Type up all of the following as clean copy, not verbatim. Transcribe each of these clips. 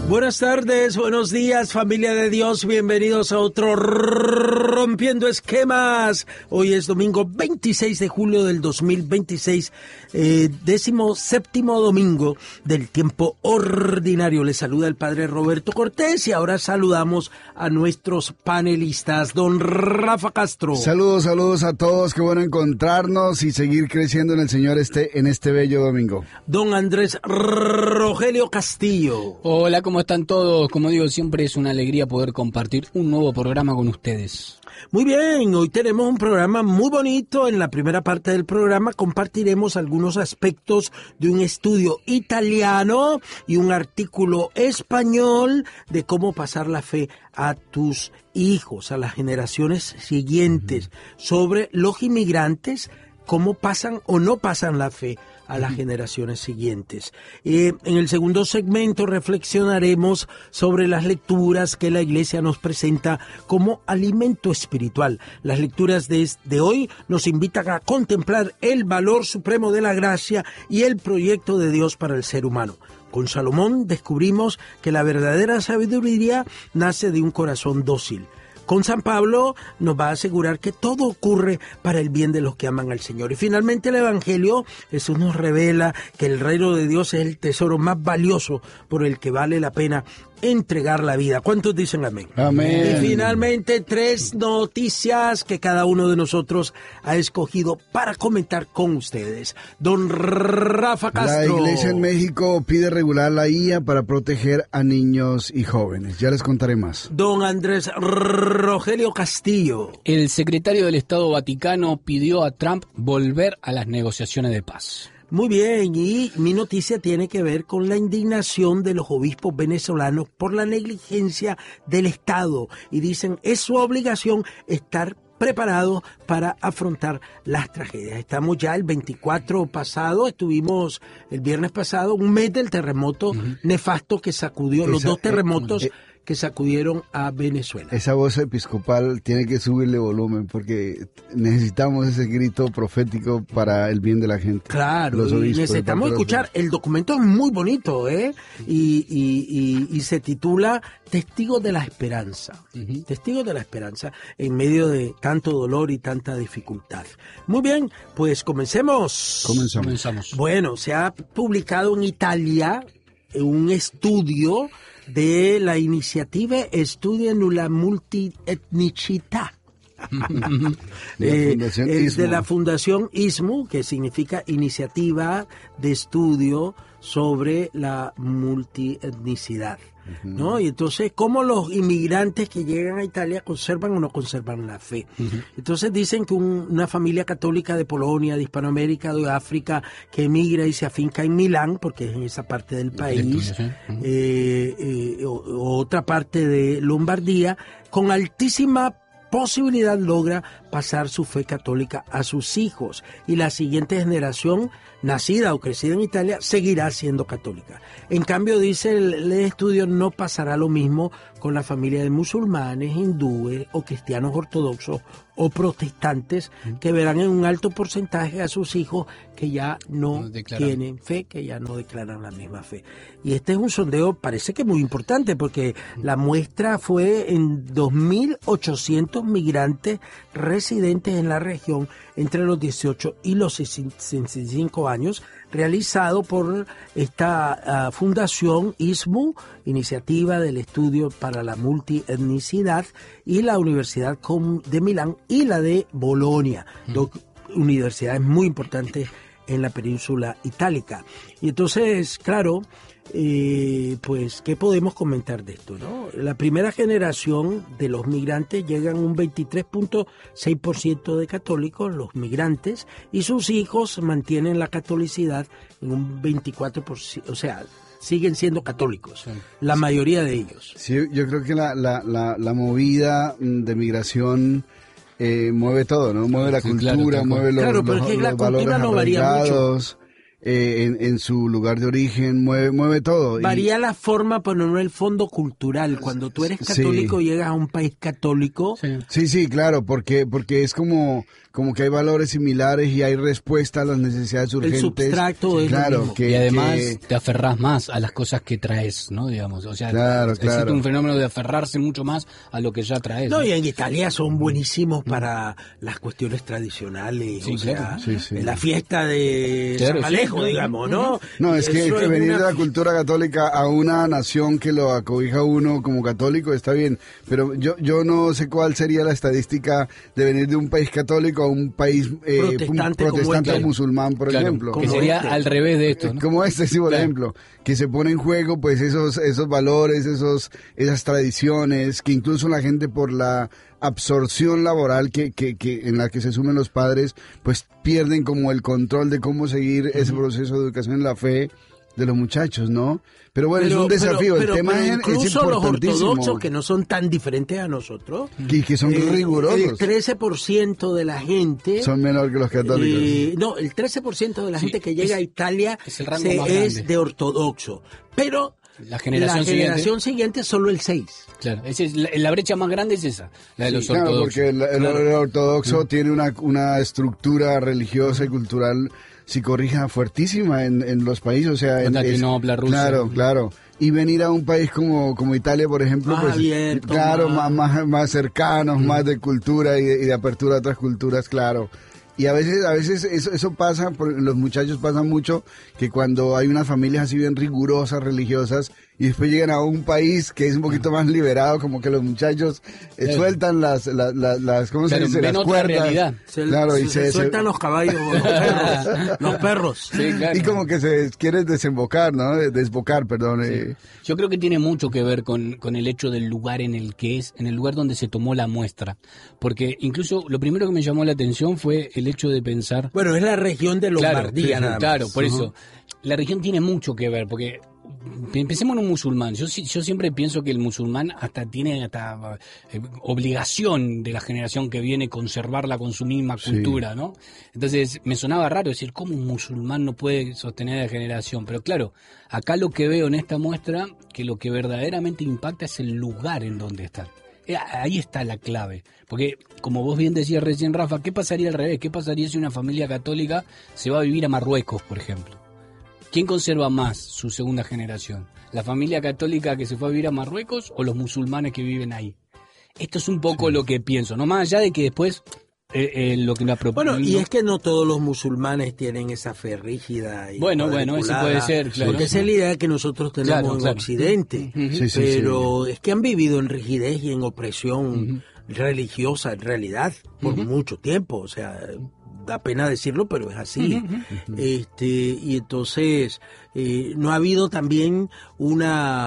Buenas tardes, buenos días, familia de Dios, bienvenidos a otro Rompiendo Esquemas. Hoy es domingo 26 de julio del 2026, 17º domingo del tiempo ordinario. Les saluda el Padre Roberto Cortés y ahora saludamos a nuestros panelistas. Don Rafa Castro. Saludos a todos, qué bueno encontrarnos y seguir creciendo en el Señor en este bello domingo. Don Andrés Rogelio Castillo. Hola, ¿cómo están todos? Como digo, siempre es una alegría poder compartir un nuevo programa con ustedes. Muy bien, hoy tenemos un programa muy bonito. En la primera parte del programa compartiremos algunos aspectos de un estudio italiano y un artículo español de cómo pasar la fe a tus hijos, a las generaciones siguientes, sobre los inmigrantes, cómo pasan o no pasan la fe a las generaciones siguientes. En el segundo segmento reflexionaremos sobre las lecturas que la Iglesia nos presenta como alimento espiritual. Las lecturas de hoy nos invitan a contemplar el valor supremo de la gracia y el proyecto de Dios para el ser humano. Con Salomón descubrimos que la verdadera sabiduría nace de un corazón dócil. Con San Pablo nos va a asegurar que todo ocurre para el bien de los que aman al Señor. Y finalmente el Evangelio, Jesús nos revela que el reino de Dios es el tesoro más valioso por el que vale la pena entregar la vida. ¿Cuántos dicen amén? Amén. Y finalmente 3 noticias que cada uno de nosotros ha escogido para comentar con ustedes. Don Rafa Castro. La Iglesia en México pide regular la IA para proteger a niños y jóvenes. Ya les contaré más. Don Andrés Rogelio Castillo. El secretario del Estado Vaticano pidió a Trump volver a las negociaciones de paz. Muy bien, y mi noticia tiene que ver con la indignación de los obispos venezolanos por la negligencia del Estado. Y dicen, es su obligación estar preparados para afrontar las tragedias. Estamos ya el 24 pasado, estuvimos el viernes pasado, un mes del terremoto nefasto que sacudió, los dos terremotos que sacudieron a Venezuela. Esa voz episcopal tiene que subirle volumen porque necesitamos ese grito profético para el bien de la gente. Claro, los obispos, necesitamos escuchar. El documento es muy bonito, y se titula Testigos de la Esperanza. Testigos de la Esperanza en medio de tanto dolor y tanta dificultad. Muy bien, pues comencemos. Comenzamos. Bueno, se ha publicado en Italia un estudio de la iniciativa Studia nulla multietnicità. Es de la Fundación ISMU, que significa Iniciativa de Estudio sobre la Multietnicidad, ¿no? Y entonces, ¿cómo los inmigrantes que llegan a Italia conservan o no conservan la fe? Entonces dicen que una familia católica de Polonia, de Hispanoamérica, de África, que emigra y se afinca en Milán, porque es en esa parte del país, otra parte de Lombardía, con altísima posibilidad logra pasar su fe católica a sus hijos, y la siguiente generación nacida o crecida en Italia seguirá siendo católica. En cambio, dice el estudio, no pasará lo mismo con la familia de musulmanes, hindúes o cristianos ortodoxos o protestantes, que verán en un alto porcentaje a sus hijos que ya no tienen fe, que ya no declaran la misma fe. Y este es un sondeo, parece que muy importante, porque la muestra fue en 2.800 migrantes residentes en la región entre los 18 y los 65 años, realizado por esta fundación ISMU, Iniciativa del Estudio para la Multietnicidad, y la Universidad de Milán y la de Bolonia, dos universidades muy importantes en la península itálica. Y entonces, claro, pues, ¿qué podemos comentar de esto, no? La primera generación de los migrantes llegan un 23.6% de católicos, los migrantes, y sus hijos mantienen la catolicidad en un 24%, o sea, siguen siendo católicos, la mayoría de ellos. Sí, yo creo que la movida de migración mueve todo, ¿no? Mueve la cultura, mueve los pero es que la cultura no varía mucho. en su lugar de origen, mueve todo. Varía la forma, pero no el fondo cultural. Cuando tú eres católico y llegas a un país católico... Sí, claro, porque es como que hay valores similares y hay respuesta a las necesidades urgentes. El substrato es claro, lo mismo. Y además te aferrás más a las cosas que traes, ¿no? Digamos, o sea, existe un fenómeno de aferrarse mucho más a lo que ya traes. No, y en Italia son buenísimos para las cuestiones tradicionales, la fiesta de San Alejo, digamos, ¿no? No, es que venir de la cultura católica a una nación que lo acobija uno como católico está bien, pero yo no sé cuál sería la estadística de venir de un país católico a un país protestante o musulmán, por ejemplo. Que sería al revés de esto, ¿no? Como sí, por ejemplo, que se pone en juego pues esos valores, esas tradiciones, que incluso la gente por la absorción laboral que en la que se sumen los padres, pues pierden como el control de cómo seguir ese proceso de educación en la fe de los muchachos, ¿no? Pero bueno, es un desafío. El tema es incluso los importantísimo. ortodoxos, que no son tan diferentes a nosotros, y que son rigurosos. El 13% de la gente... son menor que los católicos. No, el 13% de la gente que llega a Italia es de ortodoxo. Pero la generación siguiente solo el 6%. Claro, la brecha más grande es esa, la de los ortodoxos. Porque el ortodoxo tiene una estructura religiosa y cultural psicorrígida fuertísima en los países, o sea, Constantinopla, Rusia. Claro. Y venir a un país como Italia, por ejemplo, más abierto, claro, más cercanos, más de cultura y de apertura a otras culturas, claro. Y a veces eso pasa, los muchachos pasan mucho, que cuando hay unas familias así bien rigurosas, religiosas, y después llegan a un país que es un poquito más liberado, como que los muchachos sueltan las ¿cómo se dice? Las cuerdas. Realidad. Se sueltan los caballos, los perros. Sí, claro. Y como que se quieren desbocar, perdón. Sí. Yo creo que tiene mucho que ver con el hecho del lugar en el lugar donde se tomó la muestra. Porque incluso lo primero que me llamó la atención fue el hecho de pensar... Bueno, es la región de Lombardía, nada más. Claro, por eso. La región tiene mucho que ver, porque... Pensemos en un musulmán. Yo siempre pienso que el musulmán tiene obligación de la generación que viene conservarla con su misma cultura, ¿no? Entonces me sonaba raro decir cómo un musulmán no puede sostener la generación, pero claro, acá lo que veo en esta muestra, que lo que verdaderamente impacta es el lugar en donde están. Ahí está la clave, porque como vos bien decías recién, Rafa, ¿qué pasaría al revés? ¿Qué pasaría si una familia católica se va a vivir a Marruecos, por ejemplo? ¿Quién conserva más su segunda generación? ¿La familia católica que se fue a vivir a Marruecos o los musulmanes que viven ahí? Esto es un poco lo que pienso, no más allá de que después lo que me Bueno, y es que no todos los musulmanes tienen esa fe rígida. Y bueno, eso puede ser, claro. Porque esa es la idea que nosotros tenemos en Occidente. Pero es que han vivido en rigidez y en opresión religiosa, en realidad, por mucho tiempo, o sea... Da pena decirlo, pero es así. Y entonces no ha habido también un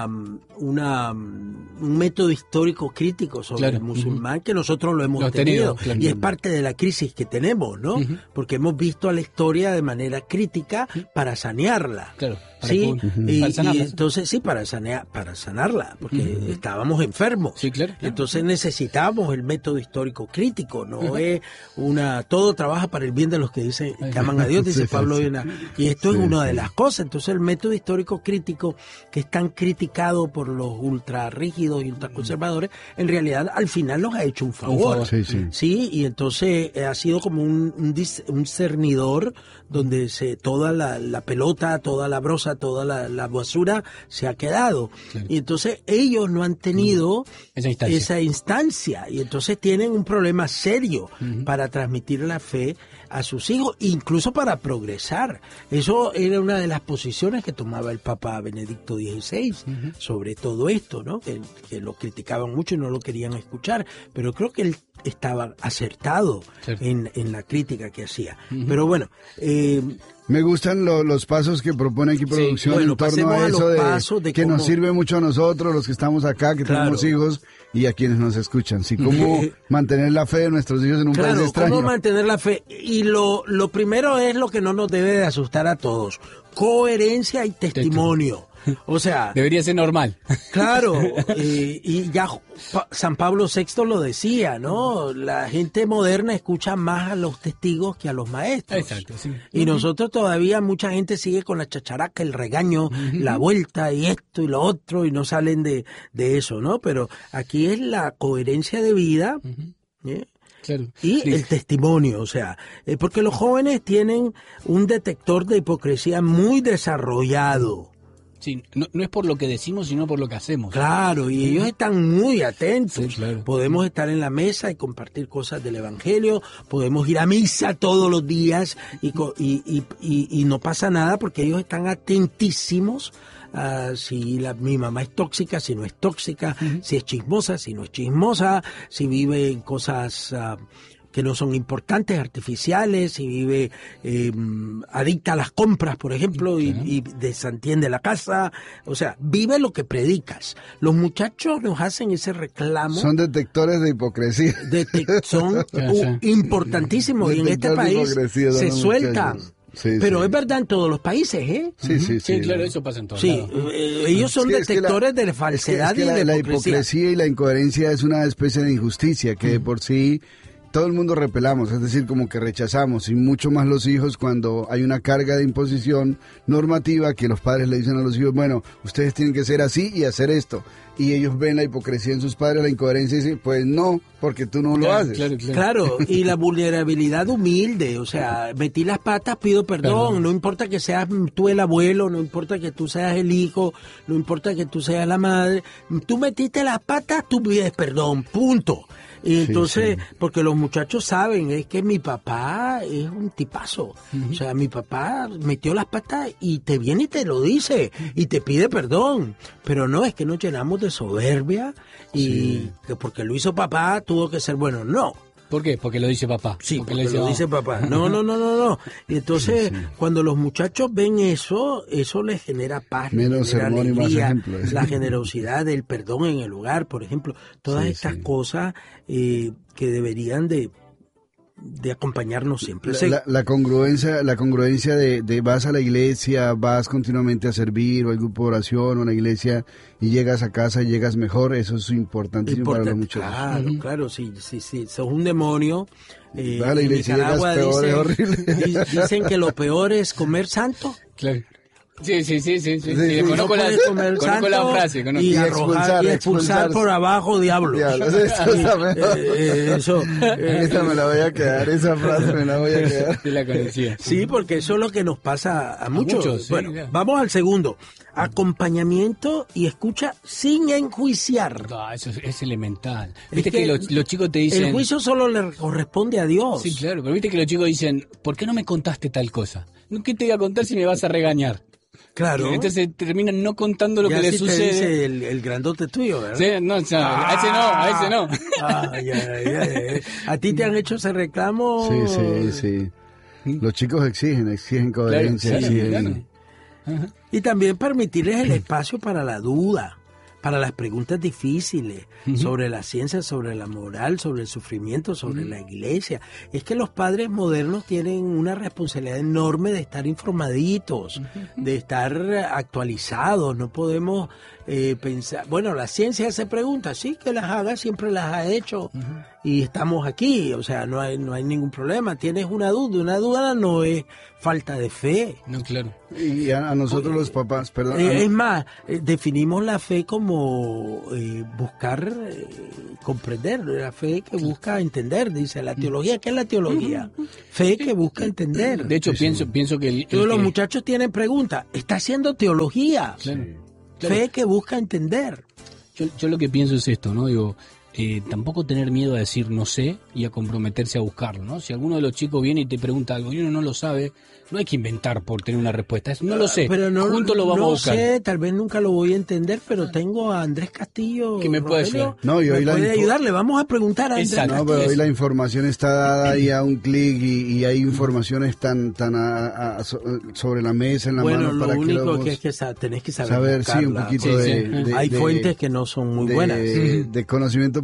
método histórico crítico sobre el musulmán, que nosotros lo hemos tenido. Claro. Y es parte de la crisis que tenemos, ¿no? Porque hemos visto a la historia de manera crítica para sanearla. Claro. Sí, y entonces para sanarla, porque estábamos enfermos. Sí, claro. Entonces necesitábamos el método histórico crítico, no es todo trabaja para el bien de los que aman a Dios, dice Pablo. Y esto es una de las cosas. Entonces el método histórico crítico, que es tan criticado por los ultra rígidos y ultra conservadores, en realidad al final nos ha hecho un favor. Sí, y entonces ha sido como un cernidor donde toda la pelota, toda la brosa, toda la basura se ha quedado. Claro. Y entonces ellos no han tenido esa instancia y entonces tienen un problema serio para transmitir la fe a sus hijos, incluso para progresar. Eso era una de las posiciones que tomaba el Papa Benedicto XVI sobre todo esto, ¿no? Que lo criticaban mucho y no lo querían escuchar, pero creo que él estaba acertado en la crítica que hacía. Pero bueno, me gustan los pasos que propone aquí producción en torno a eso de que nos sirve mucho a nosotros, los que estamos acá, que tenemos hijos, y a quienes nos escuchan. Sí, cómo mantener la fe de nuestros hijos en un país extraño. Cómo mantener la fe. Y lo primero es lo que no nos debe de asustar a todos. Coherencia y testimonio. O sea, debería ser normal. claro, y ya San Pablo VI lo decía, ¿no? La gente moderna escucha más a los testigos que a los maestros. Exacto, sí. Y nosotros todavía, mucha gente sigue con la chacharaca, el regaño, la vuelta y esto y lo otro, y no salen de eso, ¿no? Pero aquí es la coherencia de vida, ¿eh? Claro. Y Sí. el testimonio, o sea, porque los jóvenes tienen un detector de hipocresía muy desarrollado. Sí, no es por lo que decimos, sino por lo que hacemos. Claro, y ellos están muy atentos. Sí, claro. Podemos estar en la mesa y compartir cosas del Evangelio, podemos ir a misa todos los días y no pasa nada porque ellos están atentísimos a si mi mamá es tóxica, si no es tóxica, si es chismosa, si no es chismosa, si vive en cosas que no son importantes, artificiales, si vive adicta a las compras, por ejemplo, y desentiende la casa. O sea, vive lo que predicas. Los muchachos nos hacen ese reclamo. Son detectores de hipocresía. Son importantísimos y en este Detector de país hipocresía son se los sueltan. muchachos. Sí, Pero sí. es verdad en todos los países, ¿eh? Sí, claro, eso pasa en todos Sí, lados. ellos son Es que detectores de falsedad es que y de la hipocresía. hipocresía y la incoherencia es una especie de injusticia que de por sí todo el mundo repelamos, es decir, como que rechazamos, y mucho más los hijos cuando hay una carga de imposición normativa que los padres le dicen a los hijos, bueno, ustedes tienen que ser así y hacer esto. Y ellos ven la hipocresía en sus padres, la incoherencia, y dicen, pues no, porque tú no lo haces. Claro, y la vulnerabilidad humilde, o sea, metí las patas, pido perdón, no importa que seas tú el abuelo, no importa que tú seas el hijo, no importa que tú seas la madre, tú metiste las patas, tú pides perdón, punto. Y entonces, porque los muchachos saben, es que mi papá es un tipazo. O sea, mi papá metió las patas y te viene y te lo dice y te pide perdón. Pero no, es que nos llenamos de soberbia y que porque lo hizo papá tuvo que ser bueno. No. ¿Por qué? Porque lo dice papá. Sí, porque lo dice papá. No. Y entonces, cuando los muchachos ven eso les genera paz, menos genera sermón y más alegría, ejemplo. la generosidad, el perdón en el hogar, por ejemplo. Todas estas cosas que deberían de acompañarnos siempre. La congruencia de vas a la iglesia, vas continuamente a servir o al grupo de oración o a la iglesia y llegas a casa y llegas mejor, eso es importantísimo para los muchachos. Claro, sí, sos un demonio. Vas a la iglesia y llegas peor, es horrible. Dicen que lo peor es comer santo. Claro. Sí. Conozco la frase. Y expulsar por abajo diablos. Eso esa me la voy a quedar, esa frase me la voy a quedar. Sí, la conocía. Sí, porque eso es lo que nos pasa a muchos. Sí, bueno, claro. Vamos al segundo. Acompañamiento y escucha sin enjuiciar. No, eso es elemental. Viste que los chicos te dicen... El juicio solo le corresponde a Dios. Sí, claro, pero viste que los chicos dicen, ¿por qué no me contaste tal cosa? ¿Qué te voy a contar si me vas a regañar? Claro. Entonces terminan no contando lo que les sucede. Te dice el grandote tuyo, ¿verdad? Sí, no, a ese no. ¿A ti te han hecho ese reclamo? Sí. Los chicos exigen coherencia. Claro. Ajá. Y también permitirles el espacio para la duda, para las preguntas difíciles sobre la ciencia, sobre la moral, sobre el sufrimiento, sobre la iglesia. Es que los padres modernos tienen una responsabilidad enorme de estar informaditos, de estar actualizados. No podemos pensar, bueno, la ciencia hace preguntas, sí que las haga, siempre las ha hecho y estamos aquí, o sea, no hay ningún problema. Tienes una duda no es falta de fe. No, claro. Y a nosotros los papás, perdón. Es más, definimos la fe como buscar comprender, la fe que busca entender, dice la teología. ¿Qué es la teología? Fe que busca entender. De hecho, pienso que... Todos los muchachos tienen preguntas. Está haciendo teología. Claro. Fe que busca entender. Yo lo que pienso es esto, ¿no? Digo, tampoco tener miedo a decir no sé y a comprometerse a buscarlo, ¿no? Si alguno de los chicos viene y te pregunta algo y uno no lo sabe, no hay que inventar por tener una respuesta. No lo sé, pero juntos lo vamos a buscar. No sé, tal vez nunca lo voy a entender, pero tengo a Andrés Castillo. Que me puede Rogelio, ayudar. No, y hoy puede ayudarle. Vamos a preguntar a Andrés Exacto. No, pero hoy la información está dada ahí a un clic y hay informaciones tan sobre la mesa, en la bueno, mano. lo Para único que que es que tenés que saber sí, un buscarla. poquito Hay fuentes que no son muy buenas. de conocimiento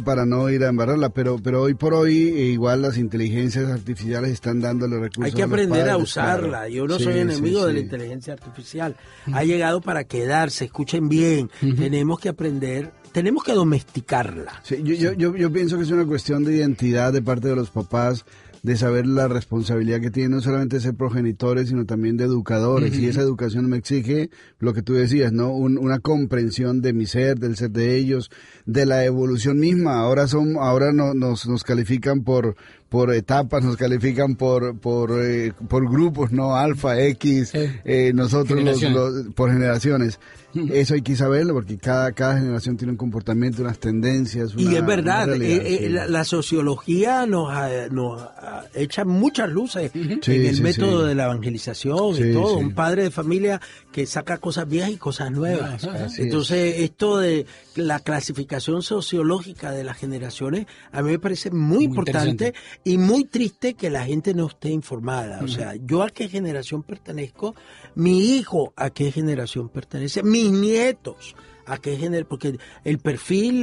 para no ir a embarrarla, pero hoy por hoy igual las inteligencias artificiales están dándole recursos. Hay que a los aprender a padres, usarla. claro. Yo no Sí, soy enemigo sí, de la sí. inteligencia artificial. Ha llegado para quedarse, escuchen bien. Tenemos que aprender, tenemos que domesticarla. Sí, yo pienso que es una cuestión de identidad de parte de los papás, de saber la responsabilidad que tienen no solamente de ser progenitores, sino también de educadores. Y esa educación me exige lo que tú decías, ¿no? Una comprensión de mi ser, del ser de ellos, de la evolución misma. Ahora nos califican por etapas, nos califican por grupos, ¿no? Alfa, X, nosotros por generaciones. Eso hay que saberlo porque cada generación tiene un comportamiento, unas tendencias. Y es verdad, sí. la sociología nos echa muchas luces en el método de la evangelización y todo. Un padre de familia que saca cosas viejas y cosas nuevas. Entonces, esto de la clasificación sociológica de las generaciones, a mí me parece muy importante y muy triste que la gente no esté informada. O sea, yo a qué generación pertenezco, mi hijo a qué generación pertenece, mis nietos a qué generación, porque el perfil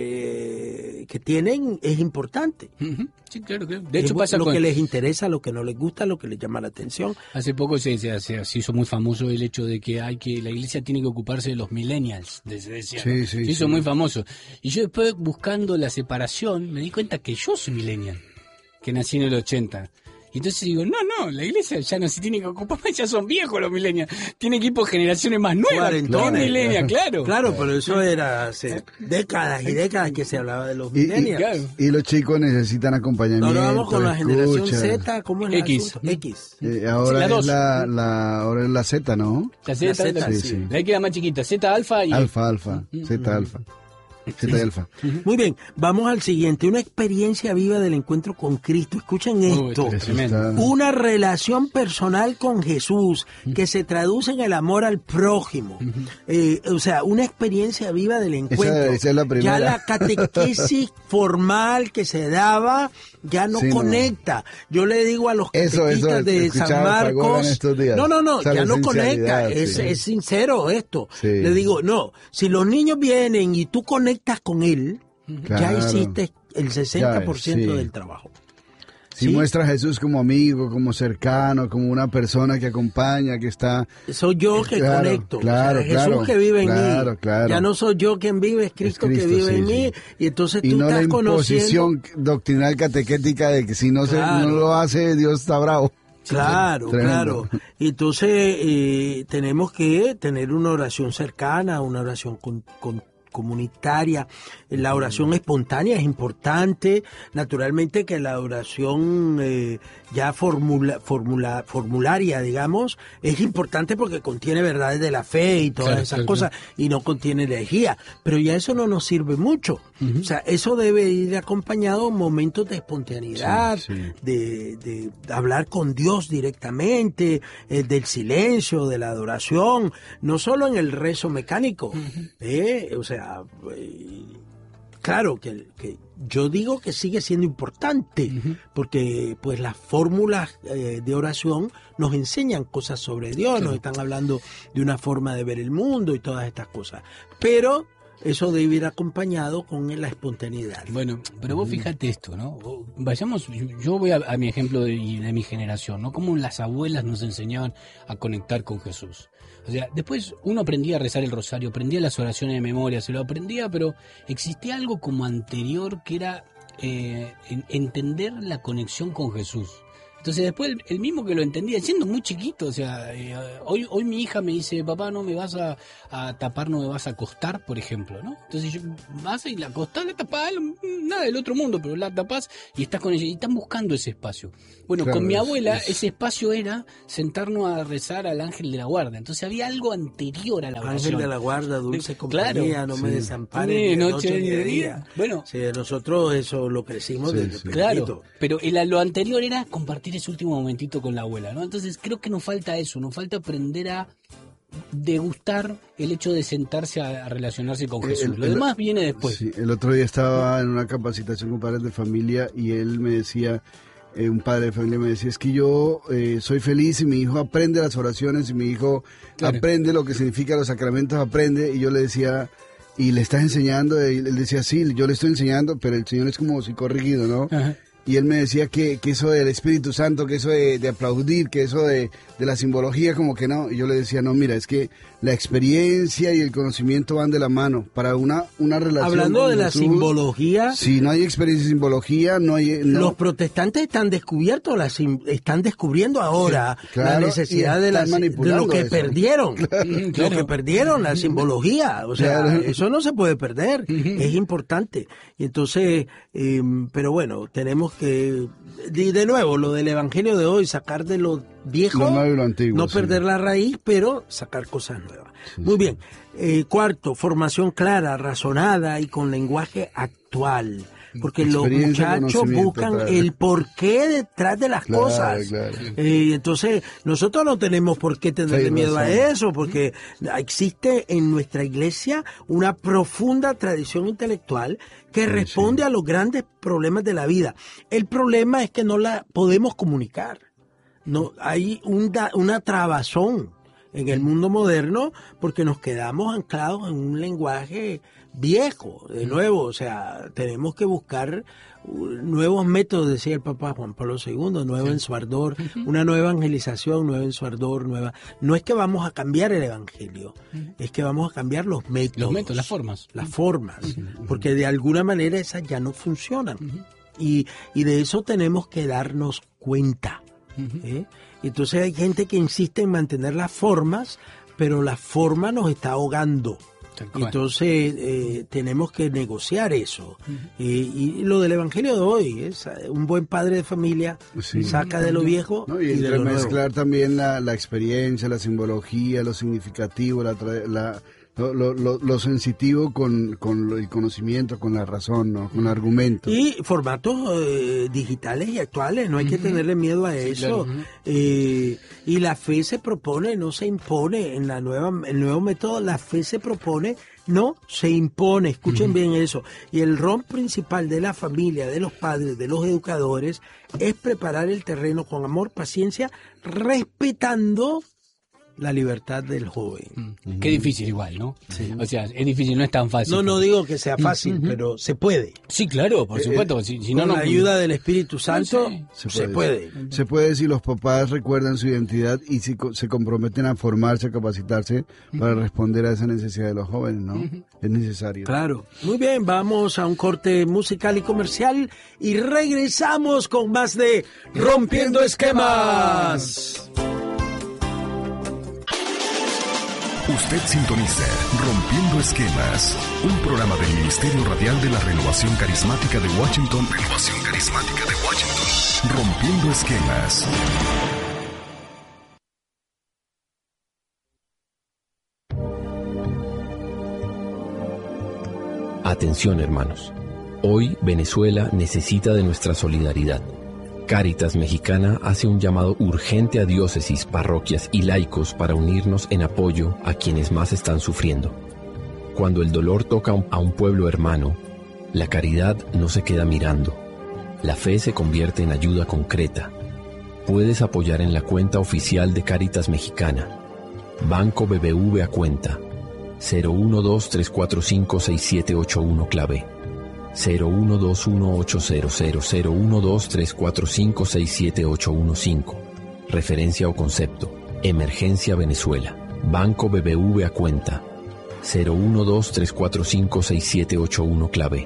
que tienen es importante. Sí, claro. De hecho, pasa lo que les interesa, lo que no les gusta, lo que les llama la atención. Hace poco se hizo muy famoso el hecho de que la iglesia tiene que ocuparse de los millennials, se decía, ¿no? Se hizo muy famoso. Y yo después, buscando la separación, me di cuenta que yo soy millennial, que nací en el 80. Y entonces digo, no, la iglesia ya no se tiene que ocupar, ya son viejos los millennials. Tiene que ir por generaciones más nuevas. ¿Qué millennials? Claro. Claro, pero eso era hace décadas y décadas que se hablaba de los millennials. Y los chicos necesitan acompañamiento. Ahora vamos con la generación Z, ¿cómo es X. X. Ahora ahora es la Z, ¿no? La Z, sí. La queda más chiquita, Z alfa y... Alfa, Z alfa. Z alfa. Muy bien, vamos al siguiente. Una experiencia viva del encuentro con Cristo. Escuchen esto. Una relación personal con Jesús que se traduce en el amor al prójimo. O sea, una experiencia viva del encuentro. Esa es la primera. Ya la catequesis formal que se daba ya no conecta. Yo le digo a los catequistas de San Marcos, no, ya no conecta. Es sincero esto. Le digo, no, si los niños vienen y tú conectas con él, ya hiciste el 60% del trabajo. Si muestra a Jesús como amigo, como cercano, como una persona que acompaña, que está... Soy yo que conecto. Jesús que vive en mí. Ya no soy yo quien vive, es Cristo que vive en mí. Y entonces tú estás conociendo... Y no la imposición doctrinal catequética de que si no lo hace, Dios está bravo. Claro. Entonces tenemos que tener una oración cercana, una oración comunitaria. La oración espontánea es importante. Naturalmente que la oración ya formularia, digamos, es importante porque contiene verdades de la fe y todas esas cosas, y no contiene herejía. Pero ya eso no nos sirve mucho. O sea, eso debe ir acompañado de momentos de espontaneidad, de hablar con Dios directamente, del silencio, de la adoración, no solo en el rezo mecánico. O sea, claro que yo digo que sigue siendo importante, porque pues las fórmulas de oración nos enseñan cosas sobre Dios, nos están hablando de una forma de ver el mundo y todas estas cosas. Pero eso debe ir acompañado con la espontaneidad. Bueno, pero vos fíjate esto, ¿no? Vayamos, yo voy a mi ejemplo de mi generación, ¿no? Cómo las abuelas nos enseñaban a conectar con Jesús. O sea, después uno aprendía a rezar el rosario, aprendía las oraciones de memoria, se lo aprendía, pero existía algo como anterior que era entender la conexión con Jesús. Entonces después el mismo que lo entendía, siendo muy chiquito, o sea, hoy mi hija me dice, papá, no me vas a tapar, no me vas a acostar, por ejemplo, ¿no? Entonces yo vas y la acostás, la tapás, nada del otro mundo, pero la tapás y estás con ella, y están buscando ese espacio. Bueno, con mi abuela ese espacio era sentarnos a rezar al ángel de la guarda, entonces había algo anterior a la oración. Ángel de la guarda, dulce compañía, no me desampares ni de noche ni de día. Bueno, nosotros eso lo crecimos desde pequeñito. Claro, pero lo anterior era compartir ese último momentito con la abuela, ¿no? Entonces creo que nos falta eso, nos falta aprender a degustar el hecho de sentarse a relacionarse con Jesús. Lo demás viene después. Sí, el otro día estaba en una capacitación con padres de familia y él me decía, un padre de familia me decía, es que yo soy feliz y mi hijo aprende las oraciones y mi hijo aprende lo que significan los sacramentos, aprende, y yo le decía, y le estás enseñando, y él decía, sí, yo le estoy enseñando, pero el Señor es como psicorrígido, ¿no? Ajá. Y él me decía que eso del Espíritu Santo, que eso de aplaudir, que eso de la simbología, como que no. Y yo le decía, no, mira, es que la experiencia y el conocimiento van de la mano para una relación. Hablando de la simbología. Si no hay experiencia y simbología, no hay. No. Los protestantes están descubriendo ahora claro, la necesidad de lo que eso. perdieron. Claro. Lo que perdieron, la simbología. O sea, Claro. eso no se puede perder. Es importante. Y entonces, pero bueno, tenemos que, de nuevo, lo del evangelio de hoy, sacar de lo viejo, Lo nuevo y lo antiguo, no sí. perder la raíz, pero sacar cosas nuevas. Muy bien. Cuarto, formación clara, razonada y con lenguaje actual. Porque los Experiencia, muchachos conocimiento, buscan claro. el porqué detrás de las Claro, cosas. claro. Entonces, nosotros no tenemos por qué tenerle Sí, miedo a razón. eso, porque existe en nuestra iglesia una profunda tradición intelectual que responde a los grandes problemas de la vida. El problema es que no la podemos comunicar. No, hay una trabazón en el mundo moderno porque nos quedamos anclados en un lenguaje viejo, de nuevo, o sea, tenemos que buscar nuevos métodos, decía el Papa Juan Pablo II, nuevo en su ardor, una nueva evangelización, nueva en su ardor, nueva. No es que vamos a cambiar el evangelio, es que vamos a cambiar los métodos. Las formas. Las formas, porque de alguna manera esas ya no funcionan. Y de eso tenemos que darnos cuenta. Entonces hay gente que insiste en mantener las formas, pero la forma nos está ahogando. Entonces tenemos que negociar eso. Y lo del evangelio de hoy es un buen padre de familia saca de lo viejo, ¿no? y de lo nuevo. Entremezclar también la experiencia, la simbología, lo significativo, lo sensitivo con el conocimiento, con la razón, ¿no? Con el argumento. Y formatos digitales y actuales, no hay que tenerle miedo a eso. Claro. Y la fe se propone, no se impone. En el nuevo método, la fe se propone, no se impone. Escuchen bien eso. Y el rol principal de la familia, de los padres, de los educadores, es preparar el terreno con amor, paciencia, respetando la libertad del joven. Qué difícil igual, ¿no? Sí. O sea, es difícil, no es tan fácil. No digo que sea fácil, pero se puede. Sí, claro, por supuesto. Si Con no, la ayuda del Espíritu Santo, se puede. Se puede si los papás recuerdan su identidad y si se comprometen a formarse, a capacitarse para responder a esa necesidad de los jóvenes, ¿no? Es necesario. Claro. Muy bien, vamos a un corte musical y comercial y regresamos con más de Rompiendo Esquemas. Usted sintoniza Rompiendo Esquemas, un programa del Ministerio Radial de la Renovación Carismática de Washington. Rompiendo Esquemas. Atención, hermanos. Hoy Venezuela necesita de nuestra solidaridad. Cáritas Mexicana hace un llamado urgente a diócesis, parroquias y laicos para unirnos en apoyo a quienes más están sufriendo. Cuando el dolor toca a un pueblo hermano, la caridad no se queda mirando. La fe se convierte en ayuda concreta. Puedes apoyar en la cuenta oficial de Cáritas Mexicana. Banco BBV a cuenta 012-345-6781 clave 012-1800-012-345-67815. Referencia o concepto: Emergencia Venezuela. Banco BBV a cuenta 012-345-6781 clave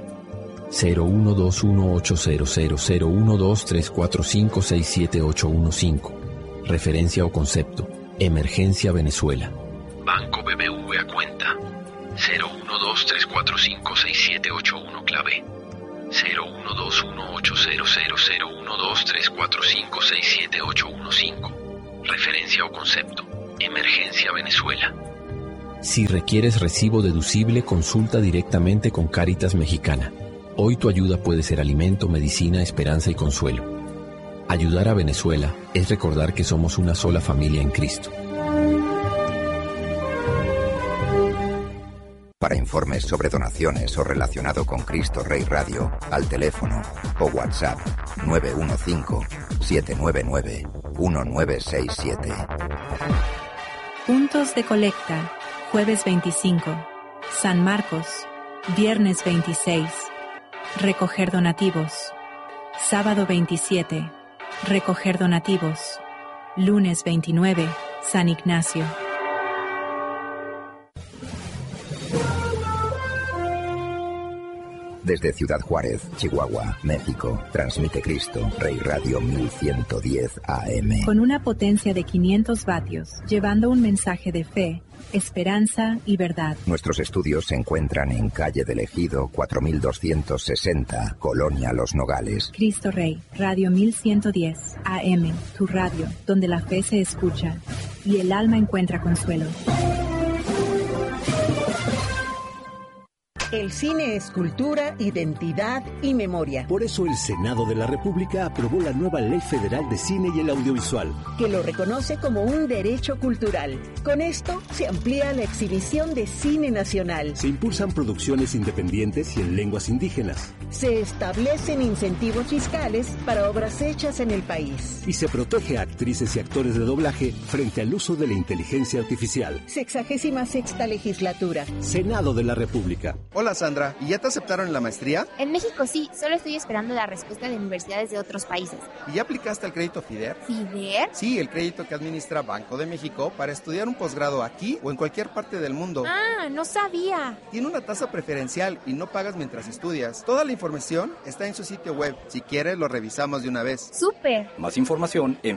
012-1800-012-345-67815. Referencia o concepto: Emergencia Venezuela. Banco BBV a cuenta 012-345-6781 clave 012-1800-012-345-67815. Referencia o concepto: Emergencia Venezuela. Si requieres recibo deducible, consulta directamente con Cáritas Mexicana. Hoy tu ayuda puede ser alimento, medicina, esperanza y consuelo. Ayudar a Venezuela es recordar que somos una sola familia en Cristo. Para informes sobre donaciones o relacionado con Cristo Rey Radio, al teléfono o WhatsApp 915-799-1967. Puntos de colecta, jueves 25. San Marcos, viernes 26, recoger donativos. Sábado 27, recoger donativos. Lunes 29, San Ignacio. Desde Ciudad Juárez, Chihuahua, México, transmite Cristo Rey Radio 1110 AM. Con una potencia de 500 vatios, llevando un mensaje de fe, esperanza y verdad. Nuestros estudios se encuentran en Calle del Ejido, 4260, Colonia Los Nogales. Cristo Rey, Radio 1110 AM, tu radio, donde la fe se escucha y el alma encuentra consuelo. El cine es cultura, identidad y memoria. Por eso el Senado de la República aprobó la nueva Ley Federal de Cine y el Audiovisual, que lo reconoce como un derecho cultural. Con esto se amplía la exhibición de cine nacional. Se impulsan producciones independientes y en lenguas indígenas. Se establecen incentivos fiscales para obras hechas en el país. Y se protege a actrices y actores de doblaje frente al uso de la inteligencia artificial. 66ª legislatura. Senado de la República. Hola Sandra, ¿y ya te aceptaron en la maestría? En México sí, solo estoy esperando la respuesta de universidades de otros países. ¿Y ya aplicaste al crédito FIDER? ¿FIDER? Sí, el crédito que administra Banco de México para estudiar un posgrado aquí o en cualquier parte del mundo. Ah, no sabía. Tiene una tasa preferencial y no pagas mientras estudias. Toda la información está en su sitio web. Si quieres, lo revisamos de una vez. ¡Súper! Más información en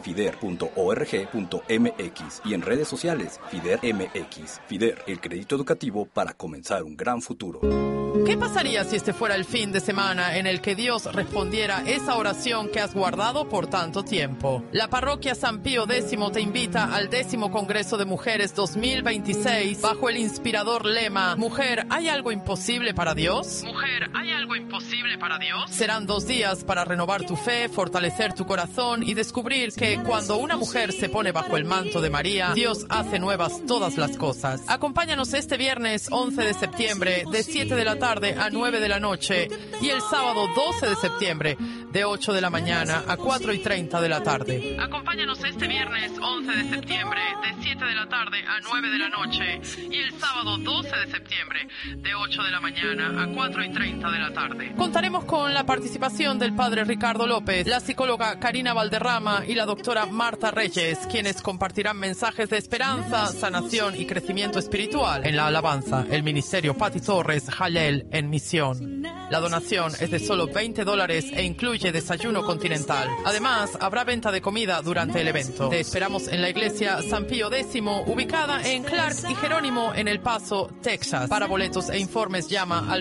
fider.org.mx y en redes sociales FIDER MX. FIDER, el crédito educativo para comenzar un gran futuro. ¿Qué pasaría si este fuera el fin de semana en el que Dios respondiera esa oración que has guardado por tanto tiempo? La parroquia San Pío X te invita al 10º Congreso de Mujeres 2026 bajo el inspirador lema ¿Mujer, ¿hay algo imposible para Dios? ¿Mujer, ¿hay algo imposible para Dios? Serán 2 días para renovar tu fe, fortalecer tu corazón y descubrir que cuando una mujer se pone bajo el manto de María, Dios hace nuevas todas las cosas. Acompáñanos este viernes 11 de septiembre de 7 de la tarde a 9 de la noche y el sábado 12 de septiembre de 8 de la mañana a 4:30 de la tarde. Acompáñanos este viernes 11 de septiembre de 7 de la tarde a 9 de la noche y el sábado 12 de septiembre de 8 de la mañana a 4:30 de la tarde. Contaremos con la participación del padre Ricardo López, la psicóloga Karina Valderrama y la doctora Marta Reyes, quienes compartirán mensajes de esperanza, sanación y crecimiento espiritual. En la alabanza, el ministerio Pati Torres Jalel en misión. La donación es de solo $20 e incluye desayuno continental. Además, habrá venta de comida durante el evento. Te esperamos en la iglesia San Pío X, ubicada en Clark y Jerónimo en El Paso, Texas. Para boletos e informes llama al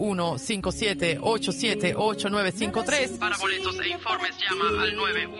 9157878953. Para boletos e informes llama al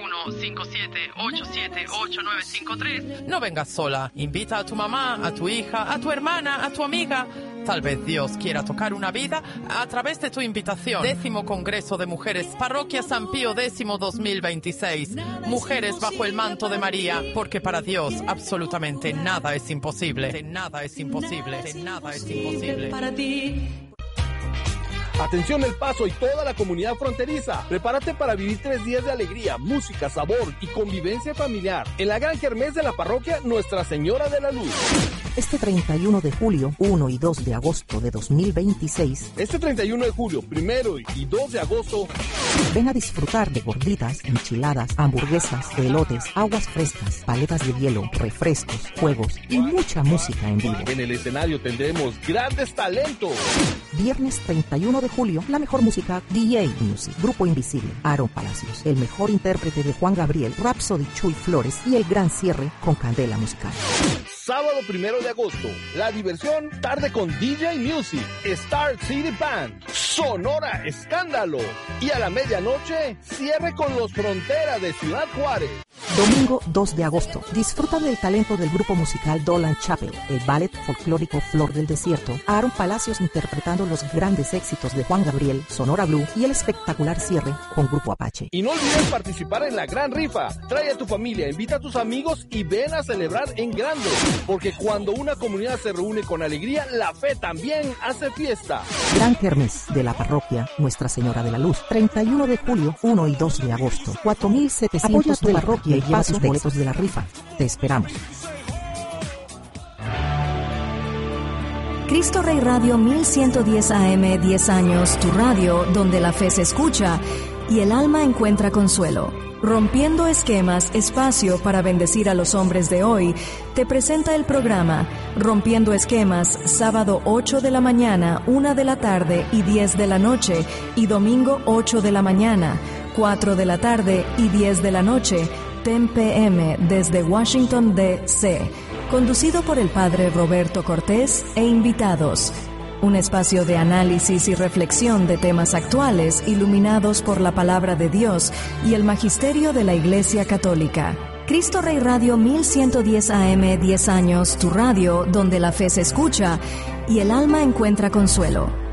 9157878953. No vengas sola. Invita a tu mamá, a tu hija, a tu hermana, a tu amiga. Tal vez Dios quiera tocar una vida a través de tu invitación. 10º Congreso de Mujeres, Parroquia San Pío X 2026. Mujeres bajo el manto de María, porque para Dios absolutamente nada es imposible. Nada es imposible. Nada es imposible. Para ti. Atención El Paso y toda la comunidad fronteriza. Prepárate para vivir 3 días de alegría, música, sabor y convivencia familiar en la gran kermés de la parroquia Nuestra Señora de la Luz. Este 31 de julio, 1 y 2 de agosto de 2026. Este 31 de julio, 1 y 2 de agosto. Ven a disfrutar de gorditas, enchiladas, hamburguesas, elotes, aguas frescas, paletas de hielo, refrescos, juegos y mucha música en vivo. En el escenario tendremos grandes talentos. Viernes 31 de julio, la mejor música, DJ Music, Grupo Invisible, Aaron Palacios, el mejor intérprete de Juan Gabriel, Rhapsody Chuy Flores y el gran cierre con Candela Musical. Sábado 1 de agosto, la diversión tarde con DJ Music, Star City Band, Sonora Escándalo y a la medianoche cierre con los Fronteras de Ciudad Juárez. Domingo 2 de agosto, disfruta del talento del grupo musical Dolan Chapel, el ballet folclórico Flor del Desierto, Aaron Palacios interpretando los grandes éxitos de Juan Gabriel, Sonora Blue y el espectacular cierre con Grupo Apache. Y no olvides participar en la gran rifa. Trae a tu familia, invita a tus amigos y ven a celebrar en grande. Porque cuando una comunidad se reúne con alegría, la fe también hace fiesta. Gran Kermés de la parroquia Nuestra Señora de la Luz, 31 de julio, 1 y 2 de agosto, 4,700. Apoya tu parroquia y lleva tus boletos de la rifa. Te esperamos. Cristo Rey Radio 1110 AM, 10 años, tu radio, donde la fe se escucha y el alma encuentra consuelo. Rompiendo Esquemas, espacio para bendecir a los hombres de hoy, te presenta el programa Rompiendo Esquemas, sábado 8 de la mañana, 1 de la tarde y 10 de la noche, y domingo 8 de la mañana, 4 de la tarde y 10 de la noche, 10 p.m. desde Washington, D.C., conducido por el Padre Roberto Cortés e invitados. Un espacio de análisis y reflexión de temas actuales iluminados por la palabra de Dios y el magisterio de la Iglesia Católica. Cristo Rey Radio 1110 AM, 10 años, tu radio, donde la fe se escucha y el alma encuentra consuelo.